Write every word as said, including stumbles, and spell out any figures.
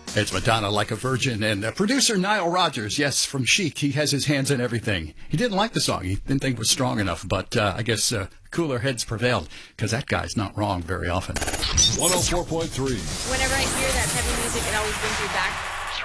It's Madonna, Like a Virgin, and uh, producer Nile Rodgers, yes, from Chic. He has his hands in everything. He didn't like the song. He didn't think it was strong enough, but uh, I guess uh, cooler heads prevailed, because that guy's not wrong very often. one oh four point three. Whenever I hear that type of music, it always brings me back